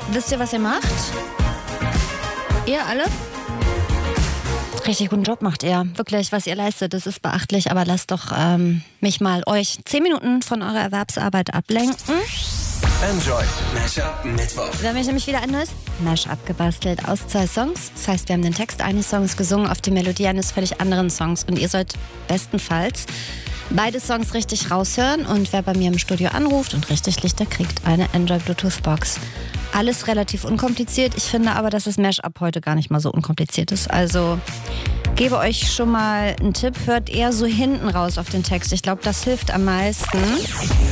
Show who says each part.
Speaker 1: Wisst ihr, was ihr macht? Ihr alle? Richtig guten Job macht ihr. Wirklich, was ihr leistet, das ist beachtlich. Aber lasst doch mich mal euch 10 Minuten von eurer Erwerbsarbeit ablenken.
Speaker 2: Enjoy Mashup Mittwoch.
Speaker 1: Wir haben nämlich wieder ein neues Mashup gebastelt aus 2 Songs. Das heißt, wir haben den Text eines Songs gesungen auf die Melodie eines völlig anderen Songs. Und ihr sollt bestenfalls beide Songs richtig raushören. Und wer bei mir im Studio anruft und richtig liegt, der kriegt eine Android Bluetooth Box. Alles relativ unkompliziert. Ich finde aber, dass das Mashup heute gar nicht mal so unkompliziert ist. Also gebe euch schon mal einen Tipp. Hört eher so hinten raus auf den Text. Ich glaube, das hilft am meisten.